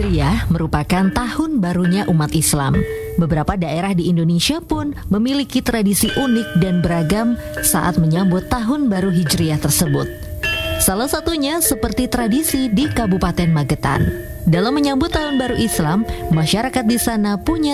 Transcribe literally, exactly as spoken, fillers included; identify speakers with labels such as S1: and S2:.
S1: Hijriah merupakan tahun barunya umat Islam. Beberapa daerah di Indonesia pun memiliki tradisi unik dan beragam saat menyambut tahun baru Hijriah tersebut. Salah satunya seperti tradisi di Kabupaten Magetan. Dalam menyambut tahun baru Islam, masyarakat di sana punya